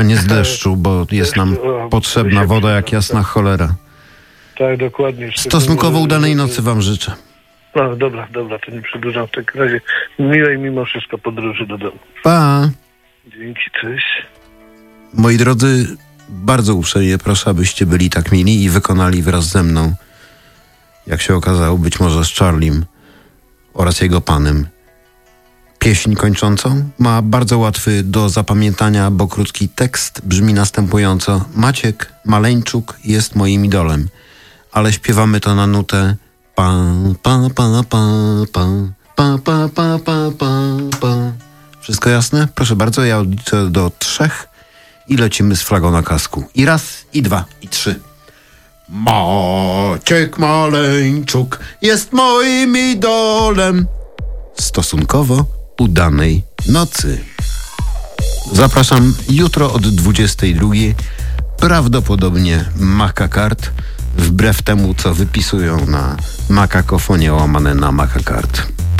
Nie z deszczu, bo jest nam potrzebna woda jak jasna cholera. Tak, dokładnie. Stosunkowo udanej nocy wam życzę. No, dobra, to nie przedłużam w takim razie. Miłej mimo wszystko podróży do domu. Pa! Dzięki, cześć. Moi drodzy, bardzo uprzejmie proszę, abyście byli tak mili i wykonali wraz ze mną, jak się okazało, być może z Charlim oraz jego panem, pieśń kończącą. Ma bardzo łatwy do zapamiętania, bo krótki tekst brzmi następująco. Maciek Maleńczuk jest moim idolem, ale śpiewamy to na nutę pa pa pa pa pa pa pa pa pa pa pa. Wszystko jasne? Proszę bardzo, ja odliczę do 3 i lecimy z flagą na kasku. I 1, i 2, i 3. Maciek Maleńczuk jest moim idolem. Stosunkowo udanej nocy. Zapraszam jutro od 22. Prawdopodobnie Makakart, wbrew temu, co wypisują na Makakofonie łamane na Makakart.